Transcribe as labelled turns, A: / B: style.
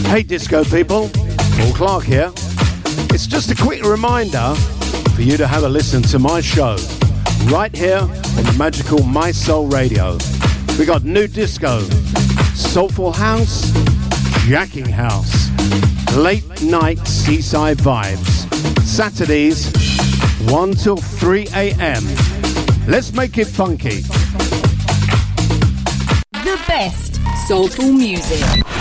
A: Hey disco people, Paul Clark here. It's just a quick reminder for you to have a listen to my show right here on the magical My Soul Radio. We got new disco, soulful house, jacking house, late night seaside vibes. Saturdays 1 till 3 a.m. Let's make it funky.
B: The best soulful music.